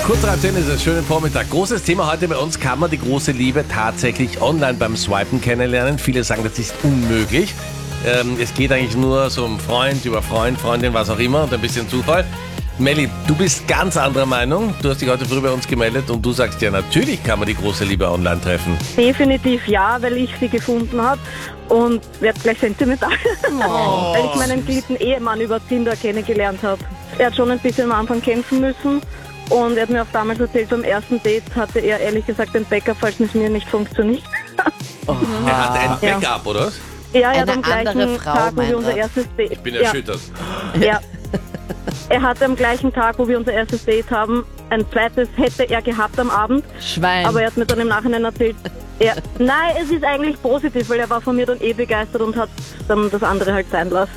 Kurz nach 10 ist es, schönen Vormittag. Großes Thema heute bei uns, kann man die große Liebe tatsächlich online beim Swipen kennenlernen? Viele sagen, das ist unmöglich. Es geht eigentlich nur so um Freund, über Freund, Freundin, was auch immer und ein bisschen Zufall. Melli, du bist ganz anderer Meinung. Du hast dich heute früh bei uns gemeldet und du sagst ja, natürlich kann man die große Liebe online treffen. Definitiv ja, weil ich sie gefunden habe und werde gleich sentimental, weil ich meinen geliebten Ehemann über Tinder kennengelernt habe. Er hat schon ein bisschen am Anfang kämpfen müssen und er hat mir auch damals erzählt, beim ersten Date hatte er ehrlich gesagt ein Backup, falls es mir nicht funktioniert. Er hatte ein Backup, oder? Ja, er hat Eine am gleichen andere Frau, Tag, wo mein wir unser Gott. erstes Date... Ich bin erschüttert. Ja. Er hatte am gleichen Tag, wo wir unser erstes Date haben, ein zweites hätte er gehabt am Abend. Schwein. Aber er hat mir dann im Nachhinein erzählt, nein, es ist eigentlich positiv, weil er war von mir dann begeistert und hat dann das andere halt sein lassen.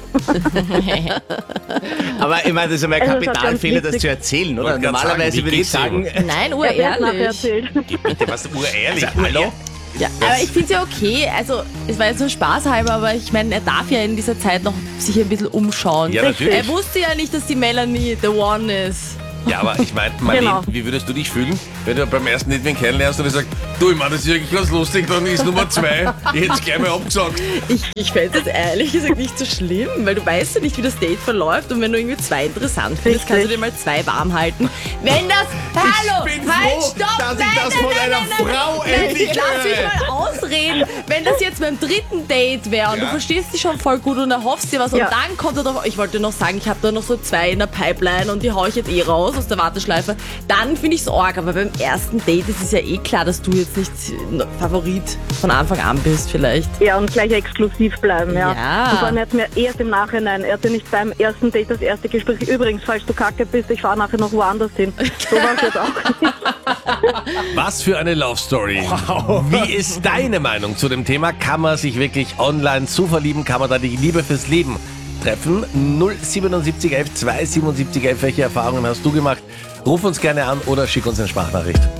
Aber ich meine, das ist einmal ein Also, das hat Kapitalfehler, ganz das zu erzählen, oder? Wollte grad Normalerweise sagen, wie würde ich geht's ihm? sagen, Nein, Ja, er hat nachher urehrlich. erzählt. Bitte, was urehrlich, Also, hallo? Ja, aber ich finde es ja okay. Also, es war jetzt nur spaßhalber, aber ich meine, er darf ja in dieser Zeit noch sich ein bisschen umschauen. Ja, natürlich. Er wusste ja nicht, dass die Melanie the one ist. Ja, aber ich meine, Marlene, Genau. wie würdest du dich fühlen, wenn du beim ersten Date wen kennenlernst und er sagt, du, ich meine, das ist wirklich ganz lustig, dann ist Nummer 2, ich hätte es gleich mal abgesagt. Ich fände es ehrlich gesagt nicht so schlimm, weil du weißt ja nicht, wie das Date verläuft und wenn du irgendwie 2 interessant findest, kannst du dir mal 2 warm halten. Wenn das... Hallo! ich bin halt, froh, stopp! dass ich Nein, das nein, von nein, einer nein, nein, Frau nein, endlich lass mich höre. mal ausreden. Wenn das jetzt beim 3. Date wäre und Ja. du verstehst dich schon voll gut und erhoffst dir was Ja. und dann kommt er doch... Ich wollte noch sagen, ich habe da noch so 2 in der Pipeline und die hau ich jetzt raus aus der Warteschleife. Dann finde ich es arg, aber beim ersten Date ist es ja klar, dass du jetzt nicht Favorit von Anfang an bist vielleicht. Ja, und gleich exklusiv bleiben, ja. Ja. Und vor allem, er hat mir erst im Nachhinein, er hatte nicht beim ersten Date das erste Gespräch. Übrigens, falls du kacke bist, ich fahre nachher noch woanders hin. So war es jetzt auch nicht. Was für eine Love Story. Wie ist deine Meinung zu dem Thema? Kann man sich wirklich online zu verlieben? Kann man da die Liebe fürs Leben treffen? 07711 27711. Welche Erfahrungen hast du gemacht? Ruf uns gerne an oder schick uns eine Sprachnachricht.